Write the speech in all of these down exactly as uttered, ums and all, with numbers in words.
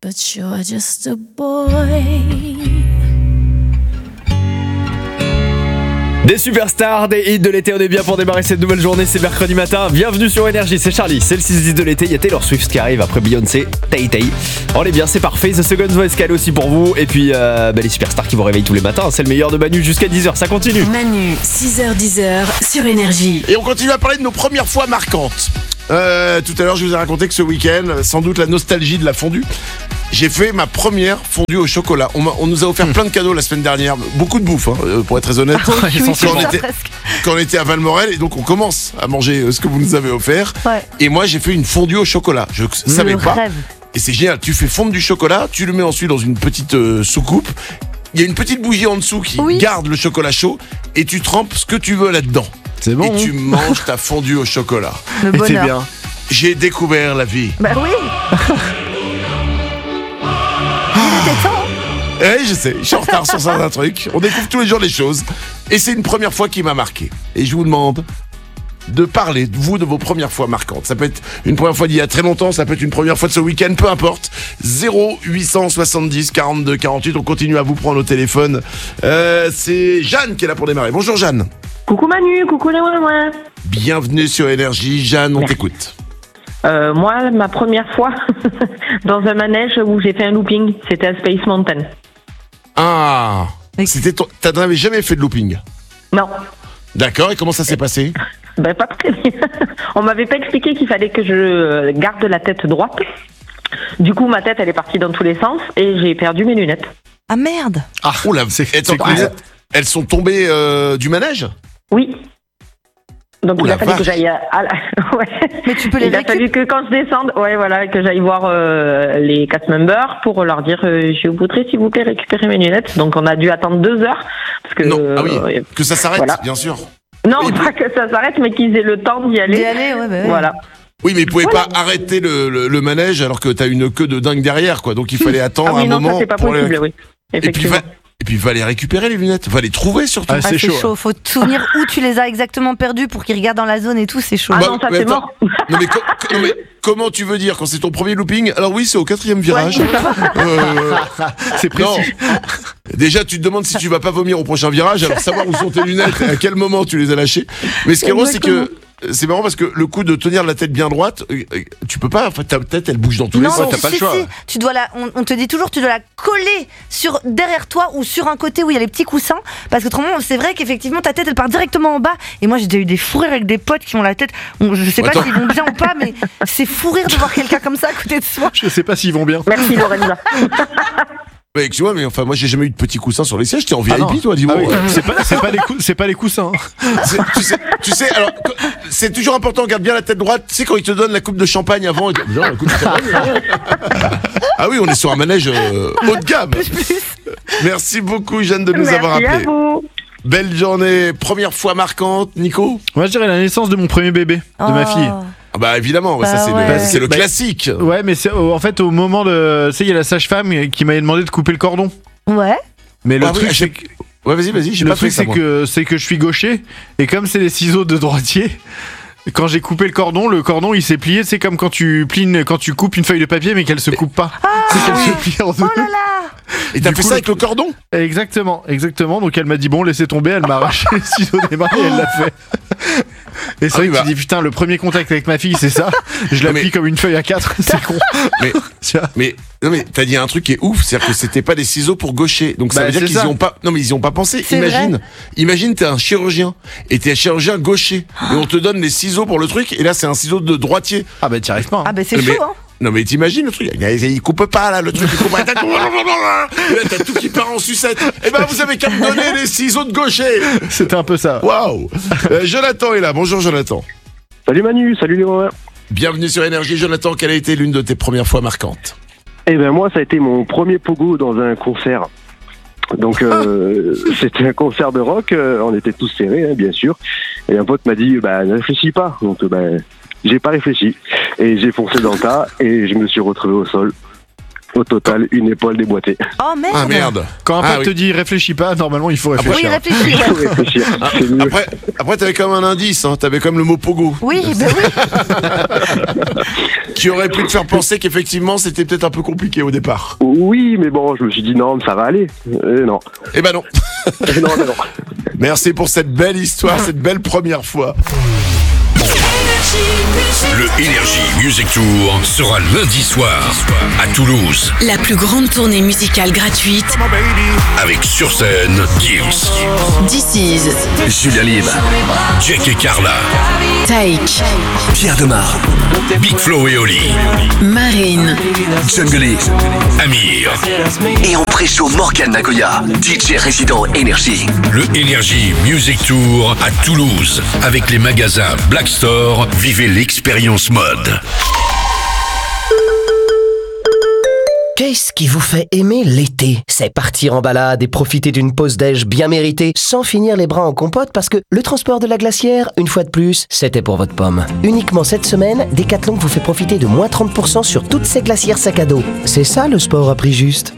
But you're just a boy. Des superstars, des hits de l'été, on est bien pour démarrer cette nouvelle journée, c'est mercredi matin. Bienvenue sur Énergie, c'est Charlie, c'est le six dix de l'été. Il y a Taylor Swift qui arrive après Beyoncé, Tay Tay. On est bien, c'est parfait. The Second Voice calé aussi pour vous. Et puis euh, bah, les superstars qui vous réveillent tous les matins. C'est le meilleur de Manu jusqu'à dix heures, ça continue. Manu, six heures dix heures sur Énergie. Et on continue à parler de nos premières fois marquantes. Euh, tout à l'heure, je vous ai raconté que ce week-end, sans doute la nostalgie de la fondue. J'ai fait ma première fondue au chocolat. On, on nous a offert plein de cadeaux la semaine dernière, beaucoup de bouffe, hein, pour être très honnête. Ah oui, oui, quand, on était, quand on était à Valmorel, et donc on commence à manger ce que vous nous avez offert. Ouais. Et moi, j'ai fait une fondue au chocolat. Je ne savais pas. Rêve. Et c'est génial. Tu fais fondre du chocolat, tu le mets ensuite dans une petite euh, soucoupe. Il y a une petite bougie en dessous qui oui. garde le chocolat chaud, et tu trempes ce que tu veux là-dedans. C'est bon. Et tu manges ta fondue au chocolat. Le Et c'est bonheur. bien. J'ai découvert la vie. Bah oui. Il était temps. Eh, je sais, je suis en retard sur certains trucs. On découvre tous les jours les choses. Et c'est une première fois qui m'a marqué. Et je vous demande de parler, vous, de vos premières fois marquantes. Ça peut être une première fois d'il y a très longtemps, ça peut être une première fois de ce week-end, peu importe. zéro huit cent soixante-dix quarante-deux quarante-huit, on continue à vous prendre au téléphone. Euh, c'est Jeanne qui est là pour démarrer. Bonjour Jeanne. Coucou Manu, coucou les ouin-ouin. Bienvenue sur Énergie. Jeanne, on t'écoute. Euh, moi, ma première fois dans un manège où j'ai fait un looping, c'était à Space Mountain. Ah, Mais- c'était ton... T'avais jamais fait de looping? Non, D'accord, et comment ça s'est passé? ben pas très bien. On m'avait pas expliqué qu'il fallait que je garde la tête droite. Du coup, ma tête, elle est partie dans tous les sens et j'ai perdu mes lunettes. Ah merde. Ah, oula, c'est- attends, c'est cool. elles, elles sont tombées euh, du manège? Oui. Donc Oh il la a fallu vache. que j'aille à, à la... ouais. Mais tu peux les Il a fallu récupérer. que quand je descende, ouais voilà, que j'aille voir euh, les cast members pour leur dire euh, je voudrais s'il vous plaît récupérer mes lunettes. Donc on a dû attendre deux heures parce que Non, ah oui, euh, que ça s'arrête, voilà. bien sûr. non Oui, pas que ça s'arrête mais qu'ils aient le temps d'y aller. D'y aller, ouais, bah ouais. Voilà. Oui, mais ils pouvaient pas arrêter le, le, le manège alors que t'as une queue de dingue derrière, quoi. Donc il fallait attendre Ah oui un non moment ça c'est pas pour possible les... oui. Et puis, Effectivement. va... et puis il va les récupérer les lunettes, va les trouver surtout. Ah, Ah, c'est c'est chaud. chaud. Faut te souvenir où tu les as exactement perdus pour qu'ils regardent dans la zone et tout. C'est chaud. Ah Bah, non ça mais c'est attends. mort. Non mais, co- co- non, mais comment tu veux dire quand c'est ton premier looping? Alors oui, c'est au quatrième virage. Euh, C'est précis. non. Déjà, tu te demandes si tu vas pas vomir au prochain virage, alors savoir où sont tes lunettes et à quel moment tu les as lâchées. Mais ce qui est drôle, c'est que c'est marrant parce que le coup de tenir la tête bien droite, euh, tu peux pas. En fait, ta tête, elle bouge dans tous les Non, sens. si, T'as pas si, le choix. si. Tu dois la, on, on te dit toujours, tu dois la coller sur derrière toi ou sur un côté où il y a les petits coussins, parce que autrement, c'est vrai qu'effectivement ta tête elle part directement en bas. Et moi j'ai déjà eu des fous rires avec des potes qui ont la tête. On- je sais pas Attends. s'ils vont bien ou pas, mais c'est fou rire de voir quelqu'un comme ça à côté de soi. Je sais pas s'ils vont bien. Merci Lorenza. Mais tu vois, mais enfin, moi, j'ai jamais eu de petits coussins sur les sièges. T'es en V I P, Ah non. toi, dis-moi. Ah oui. C'est pas, c'est pas les cou- c'est pas les coussins. hein. C'est- tu sais, tu sais, alors, qu- c'est toujours important, garde bien la tête droite. Tu sais, quand ils te donnent la coupe de champagne avant, ils te disent, genre, la coupe de champagne. Ah oui, on est sur un manège euh, haut de gamme. Merci beaucoup, Jeanne, de nous avoir Merci à appelés. vous. Belle journée, première fois marquante, Nico. Moi, je dirais la naissance de mon premier bébé, de ma fille. Oh. Ah bah évidemment, ouais, ça Bah c'est ouais. le, c'est le Bah, classique. Ouais, mais c'est au- en fait au moment de, tu sais, il y a la sage-femme qui m'avait demandé de couper le cordon. Ouais. Mais le Ah oui, truc, ah, c'est j'ai- que, Ouais, vas-y, vas-y, j'ai le pas fait truc, ça. c'est moi. que, c'est que je suis gaucher et comme c'est les ciseaux de droitier. Quand j'ai coupé le cordon, le cordon il s'est plié. C'est comme quand tu plies, une- quand tu coupes une feuille de papier mais qu'elle se coupe pas. c'est qu'elle se plie en deux. Oh là là. Et t'as du fait coup, ça le- avec le cordon? Exactement, exactement. Donc elle m'a dit bon, laissez tomber. Elle m'a arraché les ciseaux des mains et elle l'a fait. Et c'est Ah vrai oui, que bah. tu dis putain, le premier contact avec ma fille c'est ça. Je la Non, mais- plie comme une feuille à quatre. C'est con. Mais, Tu vois. mais, non mais t'as dit un truc qui est ouf, c'est-à-dire que c'était pas des ciseaux pour gaucher. Donc ça Bah, veut dire c'est qu'ils ça. y ont pas. Non mais ils y ont pas pensé. C'est Imagine, imagine t'es un chirurgien et t'es un chirurgien gaucher et on te donne les ciseaux pour le truc et là c'est un ciseau de droitier. Ah bah t'y arrives pas. hein. Ah bah c'est Mais- chaud hein. Non mais t'imagines le truc, il coupe pas là, le truc il coupe pas. Et là t'as tout qui part en sucette. Eh ben vous avez qu'à me donner les ciseaux de gaucher. C'était un peu ça. Waouh. Euh, Jonathan est là. Bonjour Jonathan. Salut Manu, salut les ouin-ouin. Bienvenue sur Énergie. Jonathan, quelle a été l'une de tes premières fois marquantes? Eh ben moi, ça a été mon premier pogo dans un concert. Donc euh, c'était un concert de rock, euh, on était tous serrés, hein, bien sûr. Et un pote m'a dit, bah ne réfléchis pas. Donc euh, bah, j'ai pas réfléchi et j'ai foncé dans le tas et je me suis retrouvé au sol. Au total, une épaule déboîtée. Oh merde. Ah merde. Quand un Ah, pote oui. te dit réfléchis pas, normalement il faut Oui, réfléchir. réfléchis. Il faut ouais. réfléchir. C'est mieux. Après, après t'avais comme un indice, hein. T'avais comme le mot pogo, Oui, bah oui. qui aurait pu te faire penser qu'effectivement c'était peut-être un peu compliqué au départ. Oui, mais bon, je me suis dit non, ça va aller. Et non. Eh ben non. Et non, mais non. Merci pour cette belle histoire, cette belle première fois. Le Energy Music Tour sera lundi soir à Toulouse La plus grande tournée musicale gratuite. avec sur scène Gims, This is Julia Lim, Jack et Carla, Taïk, Pierre Demar, Big Flo et Oli, Marine, Jungle, Amir. Et en pré-show Morgan Nagoya, D J résident Energy. Le Energy Music Tour à Toulouse avec les magasins Black Store. Vivez l'expérience mode. Qu'est-ce qui vous fait aimer l'été? C'est partir en balade et profiter d'une pause déj bien méritée sans finir les bras en compote parce que le transport de la glacière, une fois de plus, c'était pour votre pomme. Uniquement cette semaine, Decathlon vous fait profiter de moins trente pour cent sur toutes ces glacières sac à dos. C'est ça le sport à prix juste.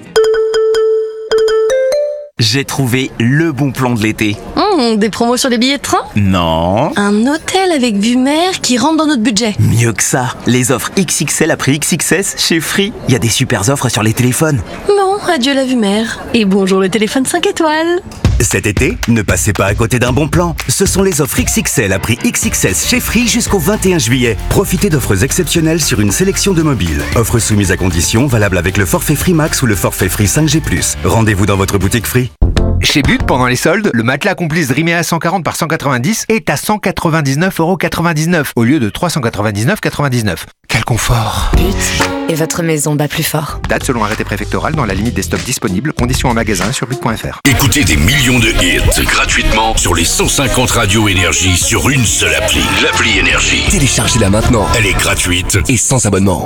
J'ai trouvé le bon plan de l'été. Mmh, des promos sur les billets de train? Non, Un hôtel avec vue mer qui rentre dans notre budget. mieux que ça. Les offres X X L à prix X X S chez Free. Il y a des super offres sur les téléphones. Bon, adieu la vue mer. Et bonjour le téléphone cinq étoiles. Cet été, ne passez pas à côté d'un bon plan. Ce sont les offres X X L à prix X X S chez Free jusqu'au vingt et un juillet. Profitez d'offres exceptionnelles sur une sélection de mobiles. Offres soumises à conditions, valables avec le forfait Free Max ou le forfait Free cinq G plus. Rendez-vous dans votre boutique Free. Chez But, pendant les soldes, le matelas Complice Dreamea cent quarante par cent quatre-vingt-dix est à cent quatre-vingt-dix-neuf euros quatre-vingt-dix-neuf au lieu de trois cent quatre-vingt-dix-neuf euros quatre-vingt-dix-neuf. Quel confort! But. Et votre maison bat plus fort. Date selon arrêté préfectoral dans la limite des stocks disponibles. Conditions en magasin sur but point f r. Écoutez des millions de hits gratuitement sur les cent cinquante radios Énergie sur une seule appli. L'appli Énergie. Téléchargez-la maintenant. Elle est gratuite. Et sans abonnement.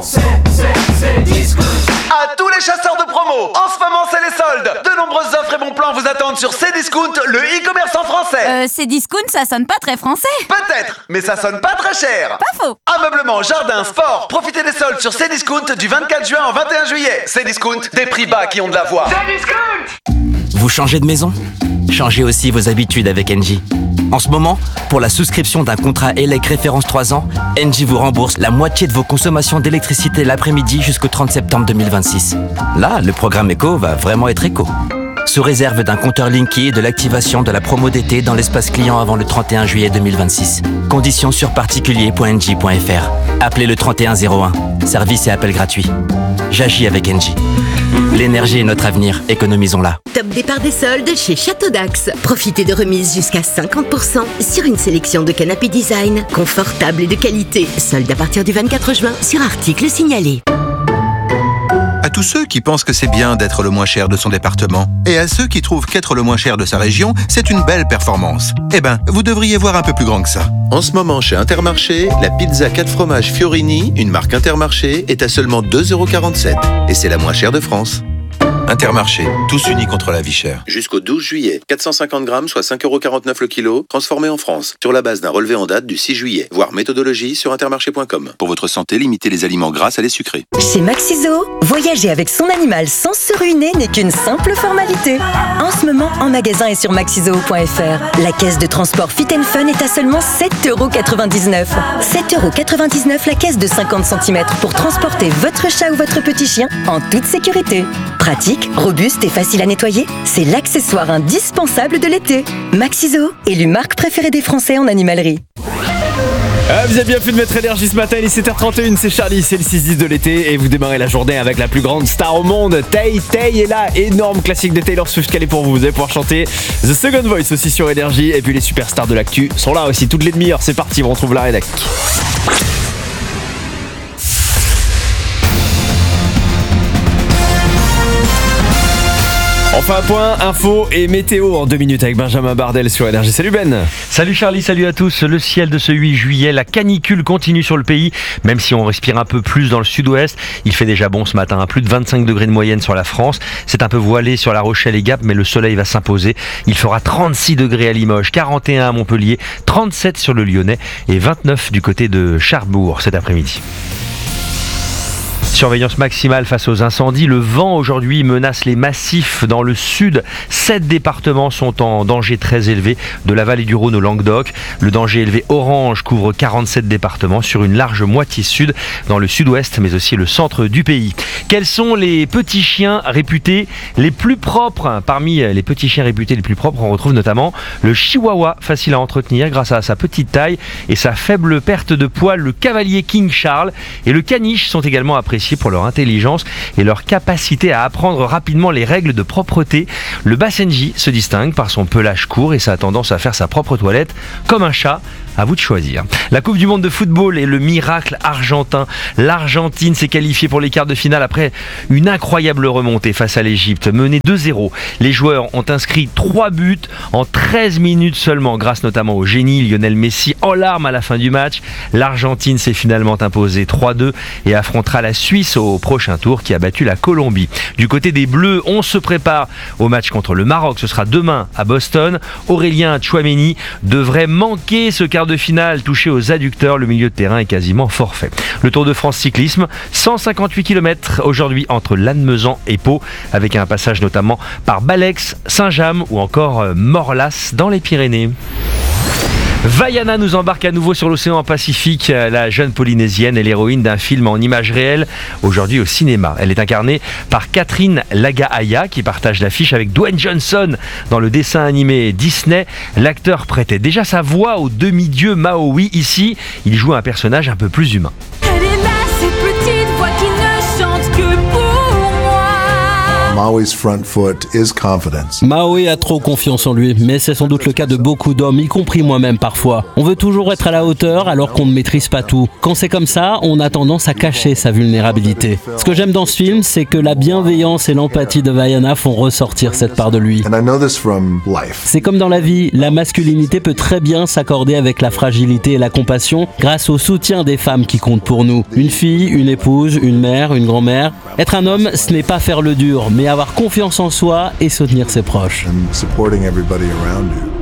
À tous les chasseurs de promo, en ce moment c'est les soldes. De nombreuses offres et bons plans vous attendent sur Cdiscount, le e-commerce en français. Euh, Cdiscount, ça sonne pas très français. Peut-être, mais ça sonne pas très cher. Pas faux. Ameublement, jardin, sport, profitez des soldes sur Cdiscount du vingt-quatre juin au vingt et un juillet. Cdiscount, des prix bas qui ont de la voix. Cdiscount. Vous changez de maison? Changez aussi vos habitudes avec Engie. En ce moment, pour la souscription d'un contrat E L E C référence trois ans, Engie vous rembourse la moitié de vos consommations d'électricité l'après-midi jusqu'au trente septembre deux mille vingt-six. Là, le programme éco va vraiment être éco. Sous réserve d'un compteur Linky et de l'activation de la promo d'été dans l'espace client avant le trente et un juillet deux mille vingt-six. Conditions sur particulier point engie point f r. Appelez le trente et un zéro un. Service et appel gratuit. J'agis avec Engie. L'énergie est notre avenir, économisons-la. Top départ des soldes chez Château d'Axe. Profitez de remises jusqu'à cinquante pour cent sur une sélection de canapés design, confortables et de qualité. Soldes à partir du vingt-quatre juin sur articles signalés. À tous ceux qui pensent que c'est bien d'être le moins cher de son département, et à ceux qui trouvent qu'être le moins cher de sa région, c'est une belle performance. Eh ben, vous devriez voir un peu plus grand que ça. En ce moment, chez Intermarché, la pizza quatre fromages Fiorini, une marque Intermarché, est à seulement deux euros quarante-sept. Et c'est la moins chère de France. Intermarché, tous unis contre la vie chère. Jusqu'au douze juillet, quatre cent cinquante grammes, soit cinq euros quarante-neuf le kilo, transformé en France, sur la base d'un relevé en date du six juillet. Voir méthodologie sur intermarché point com. Pour votre santé, limitez les aliments gras à les sucrés. Chez Maxiso, voyager avec son animal sans se ruiner n'est qu'une simple formalité. En ce moment, en magasin et sur maxiso point f r, la caisse de transport Fit and Fun est à seulement sept euros quatre-vingt-dix-neuf. sept euros quatre-vingt-dix-neuf la caisse de cinquante centimètres pour transporter votre chat ou votre petit chien en toute sécurité. Pratique, robuste et facile à nettoyer, c'est l'accessoire indispensable de l'été. Maxiso, élue marque préférée des Français en animalerie. Ah, vous avez bien fait de mettre énergie ce matin, il est sept heures trente et un, c'est Charlie, c'est le six dix de l'été et vous démarrez la journée avec la plus grande star au monde, Tay Tay est là, énorme classique de Taylor Swift calé pour vous, vous allez pouvoir chanter The Second Voice aussi sur énergie et puis les superstars de l'actu sont là aussi toutes les demi-heures, c'est parti, on retrouve la rédac. Enfin un point, info et météo en deux minutes avec Benjamin Bardel sur Énergie. Salut Ben. Salut Charlie, salut à tous. Le ciel de ce huit juillet, la canicule continue sur le pays, même si on respire un peu plus dans le sud-ouest. Il fait déjà bon ce matin, à plus de vingt-cinq degrés de moyenne sur la France. C'est un peu voilé sur La Rochelle et Gap, mais le soleil va s'imposer. Il fera trente-six degrés à Limoges, quarante et un à Montpellier, trente-sept sur le Lyonnais et vingt-neuf du côté de Cherbourg cet après-midi. Surveillance maximale face aux incendies. Le vent aujourd'hui menace les massifs dans le sud. Sept départements sont en danger très élevé, de la vallée du Rhône au Languedoc. Le danger élevé orange couvre quarante-sept départements sur une large moitié sud, dans le sud-ouest, mais aussi le centre du pays. Quels sont les petits chiens réputés les plus propres? Parmi les petits chiens réputés les plus propres, on retrouve notamment le chihuahua, facile à entretenir grâce à sa petite taille et sa faible perte de poids. Le cavalier King Charles et le caniche sont également appréciés pour leur intelligence et leur capacité à apprendre rapidement les règles de propreté. Le Basenji se distingue par son pelage court et sa tendance à faire sa propre toilette comme un chat. À vous de choisir. La Coupe du Monde de football et le miracle argentin. L'Argentine s'est qualifiée pour les quarts de finale après une incroyable remontée face à l'Égypte, menée deux zéro. Les joueurs ont inscrit trois buts en treize minutes seulement, grâce notamment au génie Lionel Messi en larmes à la fin du match. L'Argentine s'est finalement imposée trois deux et affrontera la Suisse au prochain tour qui a battu la Colombie. Du côté des Bleus, on se prépare au match contre le Maroc. Ce sera demain à Boston. Aurélien Tchouaméni devrait manquer ce quart de finale, touché aux adducteurs. Le milieu de terrain est quasiment forfait. Le Tour de France cyclisme, cent cinquante-huit kilomètres aujourd'hui entre Lannemezan et Pau, avec un passage notamment par Balex, Saint-James ou encore Morlas dans les Pyrénées. Vaiana nous embarque à nouveau sur l'océan Pacifique. La jeune Polynésienne est l'héroïne d'un film en images réelles, aujourd'hui au cinéma. Elle est incarnée par Catherine Lagaaya, qui partage l'affiche avec Dwayne Johnson dans le dessin animé Disney. L'acteur prêtait déjà sa voix au demi-dieu Maui. Ici, il joue un personnage un peu plus humain. Elle est là, cette petite voix qui ne chante que pour Maui's front foot is confidence. Maui a trop confiance en lui, mais c'est sans doute le cas de beaucoup d'hommes, y compris moi-même parfois. On veut toujours être à la hauteur alors qu'on ne maîtrise pas tout. Quand c'est comme ça, on a tendance à cacher sa vulnérabilité. Ce que j'aime dans ce film, c'est que la bienveillance et l'empathie de Vaiana font ressortir cette part de lui. And I know this from life. C'est comme dans la vie, la masculinité peut très bien s'accorder avec la fragilité et la compassion grâce au soutien des femmes qui comptent pour nous. Une fille, une épouse, une mère, une grand-mère. Être un homme, ce n'est pas faire le dur, mais avoir confiance en soi et soutenir ses proches. And supporting everybody around you.